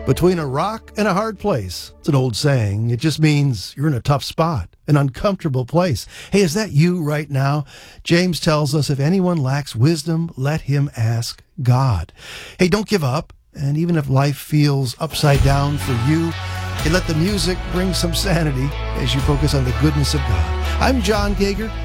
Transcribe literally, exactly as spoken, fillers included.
Between a rock and a hard place. It's an old saying. It just means you're in a tough spot, an uncomfortable place. Hey, is that you right now? James tells us if anyone lacks wisdom, let him ask God. Hey, don't give up. And even if life feels upside down for you, hey, let the music bring some sanity as you focus on the goodness of God. I'm John Gager.